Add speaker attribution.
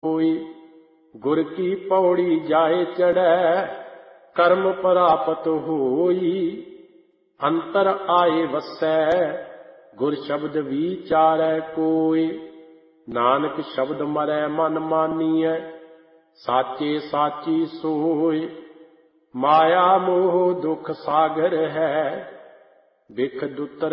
Speaker 1: कोई। गुर की पौड़ी जाए चढ़ै, कर्म प्राप्त होई। अंतर आए वसै, गुर शब्द विचारै कोई। नानक शब्द मरै मन मानियै, साचे साची सोय। माया मोह दुख सागर है, बिख दुतर